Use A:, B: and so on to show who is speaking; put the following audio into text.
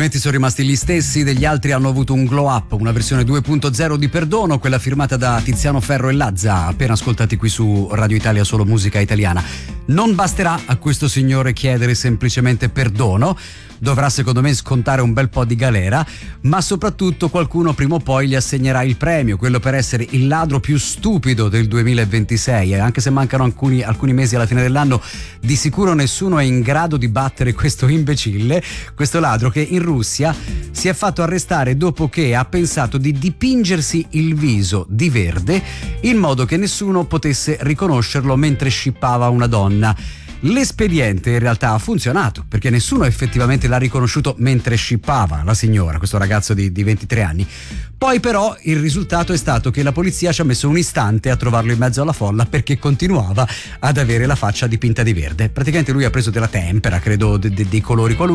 A: elementi sono rimasti gli stessi, degli altri hanno avuto un glow up, una versione 2.0 di Perdono, quella firmata da Tiziano Ferro e Lazza, appena ascoltati qui su Radio Italia Solo Musica Italiana. Non basterà a questo signore chiedere semplicemente perdono, dovrà secondo me scontare un bel po' di galera, ma soprattutto qualcuno prima o poi gli assegnerà il premio, quello per essere il ladro più stupido del 2026, e anche se mancano alcuni mesi alla fine dell'anno, di sicuro nessuno è in grado di battere questo imbecille, questo ladro che in Russia si è fatto arrestare dopo che ha pensato di dipingersi il viso di verde in modo che nessuno potesse riconoscerlo mentre scippava una donna. L'espediente in realtà ha funzionato perché nessuno effettivamente l'ha riconosciuto mentre scippava la signora, questo ragazzo di 23 anni. Poi però il risultato è stato che la polizia ci ha messo un istante a trovarlo in mezzo alla folla perché continuava ad avere la faccia dipinta di verde. Praticamente lui ha preso della tempera, credo dei colori qualunque,